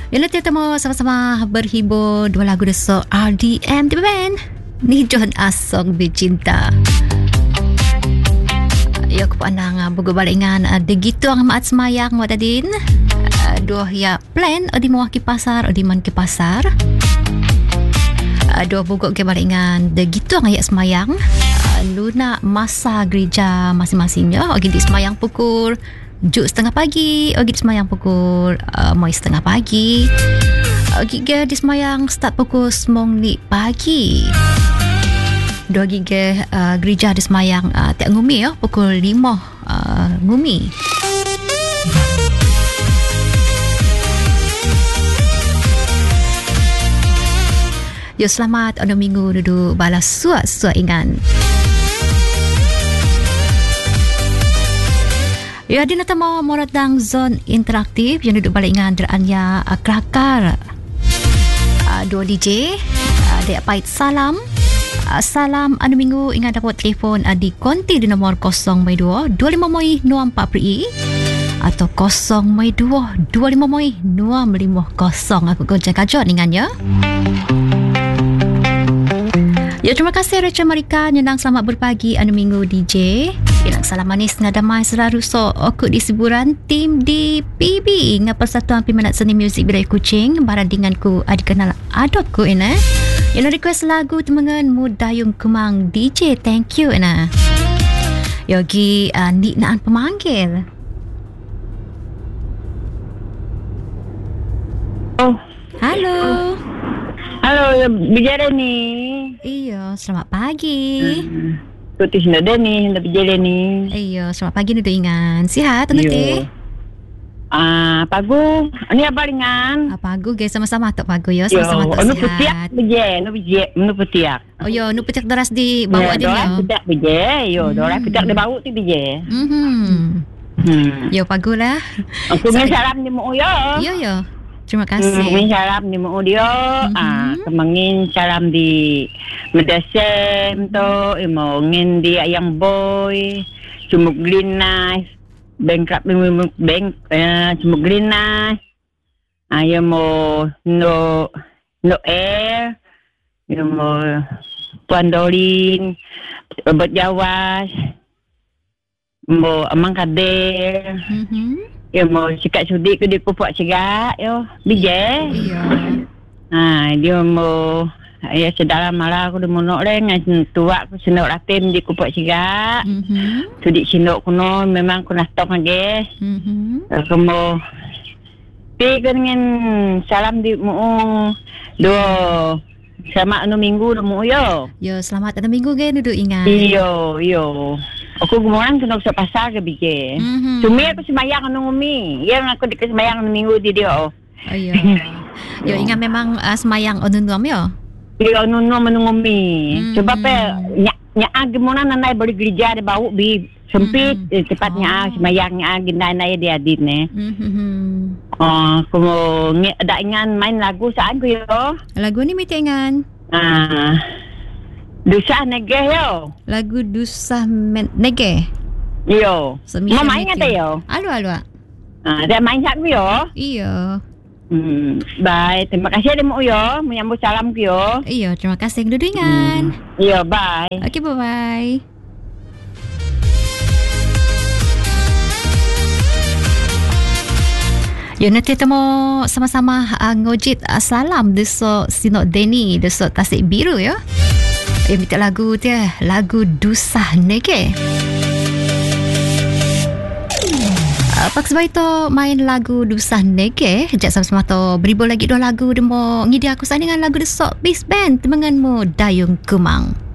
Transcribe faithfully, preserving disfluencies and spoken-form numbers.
Yang nanti kita mau sama-sama berhibur dua lagu desok R D M di band ni John Asong Bercinta. Ya aku pandang buku balingan ada gitu ang maat semayang wa tadin. Dua ya plan di mewaki pasar di man ke pasar. Dua buku ke balingan de gitu ang ayat semayang. Luna masa gereja masing-masingnya. Ogi di semayang pukul Juk setengah pagi, Ogi di semayang pukul uh, Moi setengah pagi, Ogi ke di semayang start pukul semong ni pagi. Dua giga uh, gereja di semayang uh, tiap ngumi ya, pukul lima uh, ngumi. Yo selamat ono minggu duduk balas suat-suat ingan. Ya, di nata mau moratang zon interaktif yang duduk balik dengan deranya uh, kelakar. Uh, dua D J, uh, dia pait salam. Uh, salam anu minggu ingat dapat telefon uh, di konti di nombor kosong dua dua lima moi dua empat pri atau kosong dua dua lima moi dua lima kosong. Aku kerja kajot dengannya. Ya, terima kasih Rachel Marika yang selamat berpagi anu minggu D J. Ilang salam manis nga damai selalu so aku di siburan tim di P B nga Persatuan Peminat Seni Muzik Birai Kuching barang denganku adik kenal adotku ina. Yang request lagu temangan Mudayung Kemang D J, thank you ina. Yogi uh, ni naan pemanggil. Oh. Halo. Halo, bicara ni. Iya, selamat pagi. Hmm. Putih sudah ni, hendak berjalan ni. Iya, selamat pagi Nudu Ingan. Sihat tentu teh? Ah, pagu. Ni apa ringan? Apa pagu guys sama-sama tak pagu ya, sama-sama tak sihat. Anu sihat. putiak berjalan, anu berjalan, anu putiak. Oh yo, nu putiak deras di bawah dia. Doras putiak berjalan, yo, doras putiak di bawah tu berjalan. Mhm. Hmm. Yo pagu lah. Aku min salam ni mu yo. Yo yo. Terima kasih. Hmm, min salam ni mu dia. Mm-hmm. Ah, kemangin salam di Medasem tu, imo ngin di Ayang Boy, Sumuk Glinas, Bengkap Beng, eh, Sumuk Glinas. Ayo mo no no air, yo mo Puan Dolin, Robert Jawas, mo Amang Kader. Mhm. Ya mau sikat sudi ke dia puak cegak yo bije. Iya. Ha dia mau ya sedalam malah aku dah monok le ngan tua aku senok ratim di puak cegak. Mhm. Sudi sinok kuno memang ku nastok nge. Mhm. Aku mau pi dengan salam di mu do sama anu minggu do mu yo. Yo selamat anu minggu ge Nudu Ingan. Iyo iyo. Aku kemarin kena usah pasar ke bije. Mhm. Cumi aku semayang anu ngumi. Yang aku dikasih semayang anu minggu di dia. Oh iya. Yo ingat memang uh, semayang onun-onum yo. Dia anu anu ngumi. Hmm. Sebab apa nyak nyak gimana nanai balik gereja di bau bi sempit Hmm. eh, cepatnya oh. Semayangnya ginai dia adit ne. Mhm. Oh, aku nge ada ingan main lagu saan ku yo. Lagu ni mitingan. Ah. Dusah negeh yo. Lagu Dusah Men- Nege. Yo. Mau main ngata yo? Alu alu. Ah, dia main sak yo. Iya. Hmm, baik. Terima kasih demu yo. Menyambut salam ku yo. Iya, terima kasih Nudu Ingan. Hmm. Iya, bye. Okey, bye-bye. Yo nanti kita mau sama-sama uh, ngojit uh, salam desok Sinok Deni desok Tasik Biru ya. Eh minta lagu dia, lagu Dusah Nege. Uh, Pak sebab itu main lagu Dusah Nege. Kejap sama-sama tu beribu lagi dua lagu demo ngidi aku sana dengan lagu desok Beast Band temanganmu Dayung Kemang.